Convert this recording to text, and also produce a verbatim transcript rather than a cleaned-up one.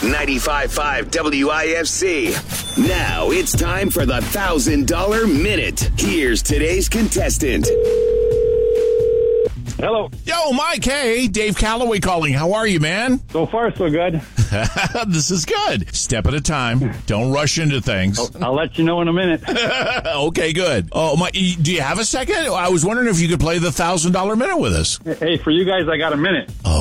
ninety-five point five W I F C. Now it's time for the one thousand dollars Minute. Here's today's contestant. Hello. Yo, Mike, hey, Dave Calloway calling. How are you, man? So far, so good. This is good. Step at a time. Don't rush into things. I'll, I'll let you know in a minute. Okay, good. Oh, my, do you have a second? I was wondering if you could play the one thousand dollars Minute with us. Hey, for you guys, I got a minute. Oh.